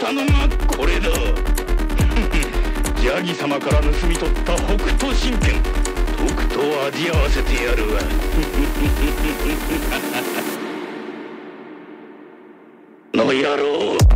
ったのがこれだ。ジャギ様から盗み取った北斗神拳、とくと味合わせてやるわ。の野郎。